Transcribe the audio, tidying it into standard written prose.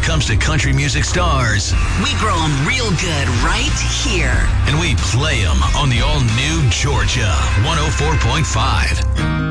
it comes to country music stars. We grow them real good right here. And we play them on the all-new Georgia 104.5.